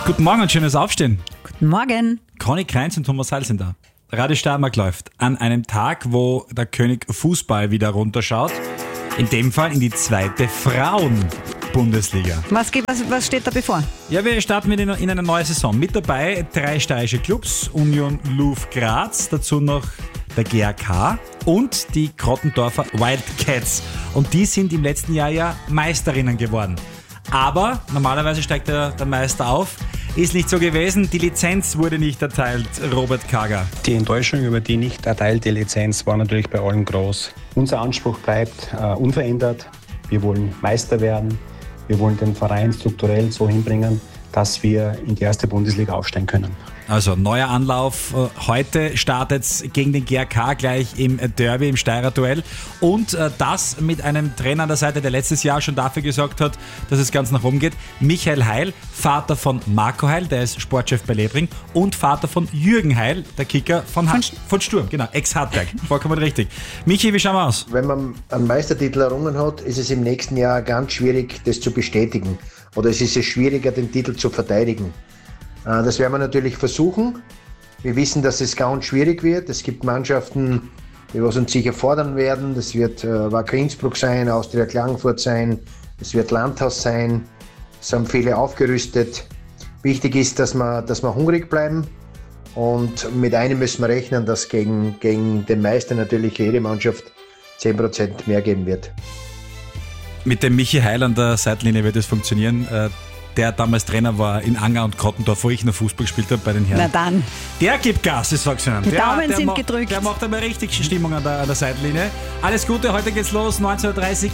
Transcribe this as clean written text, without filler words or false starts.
Guten Morgen und schönes Aufstehen. Guten Morgen. Conny Kreinz und Thomas Heil sind da. Radio Steiermark läuft an einem Tag, wo der König Fußball wieder runterschaut. In dem Fall in die zweite Frauen-Bundesliga. Was steht da bevor? Ja, wir starten in eine neue Saison. Mit dabei 3 steirische Clubs, Union Luv Graz, dazu noch der GAK und die Krottendorfer Wildcats. Und die sind im letzten Jahr ja Meisterinnen geworden. Aber normalerweise steigt der Meister auf. Ist nicht so gewesen. Die Lizenz wurde nicht erteilt, Robert Kager. Die Enttäuschung über die nicht erteilte Lizenz war natürlich bei allen groß. Unser Anspruch bleibt unverändert. Wir wollen Meister werden. Wir wollen den Verein strukturell so hinbringen, dass wir in die erste Bundesliga aufsteigen können. Also neuer Anlauf. Heute startet es gegen den GAK gleich im Derby, im Steirer Duell. Und das mit einem Trainer an der Seite, der letztes Jahr schon dafür gesorgt hat, dass es ganz nach oben geht. Michael Heil, Vater von Marco Heil, der ist Sportchef bei Lebring. Und Vater von Jürgen Heil, der Kicker von Sturm, genau, Ex-Hartberg. Vollkommen richtig. Michi, wie schauen wir aus? Wenn man einen Meistertitel errungen hat, ist es im nächsten Jahr ganz schwierig, das zu bestätigen. Oder es ist schwieriger, den Titel zu verteidigen. Das werden wir natürlich versuchen. Wir wissen, dass es ganz schwierig wird. Es gibt Mannschaften, die uns sicher fordern werden. Das wird Wacker Innsbruck sein, Austria Klagenfurt sein, es wird Landhaus sein. Es haben viele aufgerüstet. Wichtig ist, dass wir hungrig bleiben. Und mit einem müssen wir rechnen, dass gegen den Meister natürlich jede Mannschaft 10% mehr geben wird. Mit dem Michi Heil an der Seitenlinie wird es funktionieren. Der damals Trainer war in Anger und Krottendorf, wo ich noch Fußball gespielt habe bei den Herren. Na dann. Der gibt Gas, ich sag's Ihnen. Die Daumen sind gedrückt. Der macht einmal richtig Stimmung an der Seitenlinie. Alles Gute, heute geht's los, 19.30 Uhr